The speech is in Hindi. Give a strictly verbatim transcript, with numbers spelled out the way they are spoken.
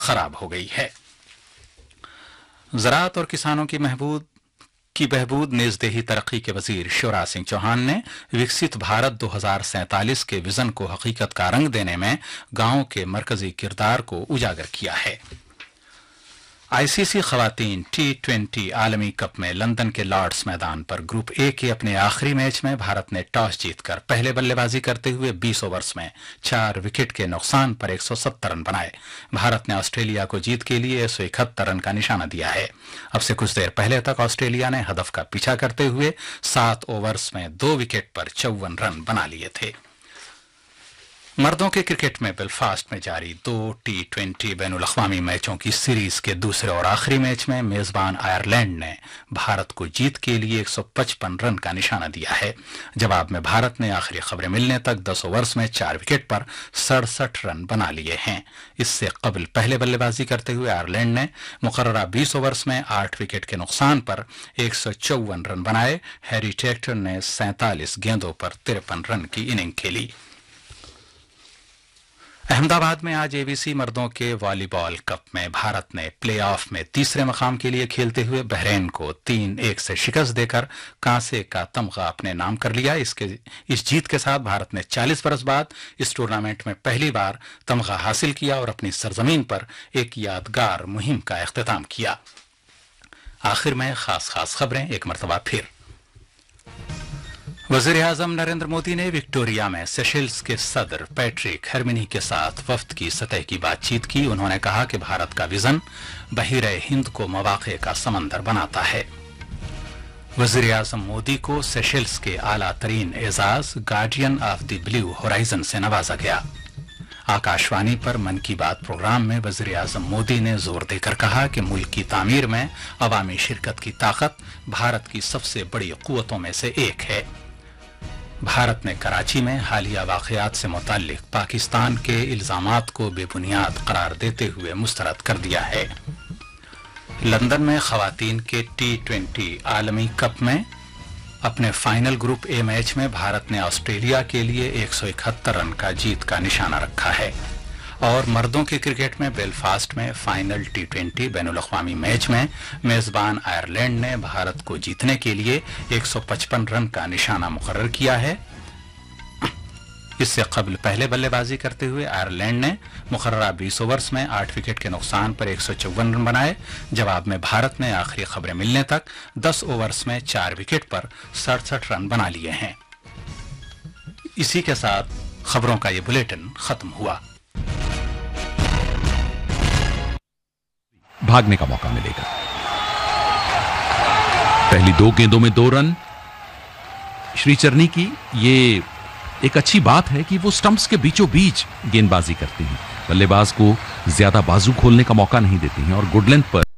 खराब हो गई है। ज़राअत और किसानों की महबूद की बहबूद निजदेही तरक्की के वजीर शिवराज सिंह चौहान ने विकसित भारत दो हजार सैंतालीस के विजन को हकीकत का रंग देने में गांवों के मरकजी किरदार को उजागर किया है। आईसीसी खवातीन टी ट्वेंटी आलमी कप में लंदन के लॉर्ड्स मैदान पर ग्रुप ए के अपने आखिरी मैच में भारत ने टॉस जीतकर पहले बल्लेबाजी करते हुए बीस ओवर्स में चार विकेट के नुकसान पर एक सौ सत्तर रन बनाए। भारत ने ऑस्ट्रेलिया को जीत के लिए एक सौ इकहत्तर रन का निशाना दिया है। अब से कुछ देर पहले तक ऑस्ट्रेलिया ने हदफ का पीछा करते हुए सात ओवर्स में दो विकेट पर चौवन रन बना लिए थे। मर्दों के क्रिकेट में बेलफास्ट में जारी दो टी ट्वेंटी बैनुल अक़वामी मैचों की सीरीज के दूसरे और आखिरी मैच में मेजबान आयरलैंड ने भारत को जीत के लिए एक सौ पचपन रन का निशाना दिया है। जवाब में भारत ने आखिरी खबरें मिलने तक दस ओवर्स में चार विकेट पर सड़सठ रन बना लिए हैं। इससे कबल पहले बल्लेबाजी करते हुए आयरलैंड ने मुकर्ररा बीस ओवर्स में आठ विकेट के नुकसान पर एक सौ चौवन रन बनाए। हैरी टेक्टर ने सैंतालीस गेंदों पर तिरपन रन की इनिंग खेली। अहमदाबाद में आज एबीसी मर्दों के वॉलीबॉल कप में भारत ने प्लेऑफ में तीसरे मकाम के लिए खेलते हुए बहरीन को तीन एक से शिकस्त देकर कांसे का तमगा अपने नाम कर लिया। इसके इस जीत के साथ भारत ने चालीस बरस बाद इस टूर्नामेंट में पहली बार तमगा हासिल किया और अपनी सरजमीन पर एक यादगार मुहिम का इख्तिताम किया। आखिर में खास खास खबरें एक मरतबा फिर। वज़ीर-ए-आज़म नरेंद्र मोदी ने विक्टोरिया में सेशेल्स के सदर पैट्रिक हेर्मिनी के साथ वफ्द की सतह की बातचीत की। उन्होंने कहा कि भारत का विजन बहीरे हिंद को मौक़े का समंदर बनाता है। वज़ीर-ए-आज़म मोदी को सेशेल्स के आला तरीन Ejaz guardian of the blue horizon से नवाजा गया। आकाशवाणी पर मन की बात प्रोग्राम में वज़ीर-ए-आज़म मोदी ने जोर देकर कहा कि मुल्क की तामीर में अवामी शिरकत की ताकत भारत की सबसे बड़ी क़ुव्वतों में से एक है। भारत ने कराची में हालिया वाक़यात से मुताल्लिक पाकिस्तान के इल्ज़ामात को बेबुनियाद करार देते हुए मुस्तरद कर दिया है। लंदन में ख़वातीन के टी ट्वेंटी आलमी कप में अपने फाइनल ग्रुप ए मैच में भारत ने ऑस्ट्रेलिया के लिए एक सौ इकहत्तर रन का जीत का निशाना रखा है। और मर्दों के क्रिकेट में बेलफास्ट में फाइनल टी ट्वेंटी बैनुल अक़वामी मैच में मेजबान आयरलैंड ने भारत को जीतने के लिए एक सौ पचपन रन का निशाना मुकर्रर किया है। इससे कबल पहले बल्लेबाजी करते हुए आयरलैंड ने मुकर्ररा बीस ओवर्स में आठ विकेट के नुकसान पर एक सौ चौवन रन बनाए। जवाब में भारत ने आखिरी खबरें मिलने तक दस ओवर्स में चार विकेट पर सड़सठ रन बना लिए हैं। इसी के साथ खबरों का ये बुलेटिन खत्म हुआ। भागने का मौका मिलेगा। पहली दो गेंदों में दो रन श्रीचरनी की। ये एक अच्छी बात है कि वो स्टंप्स के बीचों बीच गेंदबाजी करती हैं, बल्लेबाज को ज्यादा बाजू खोलने का मौका नहीं देती हैं और गुड लेंथ पर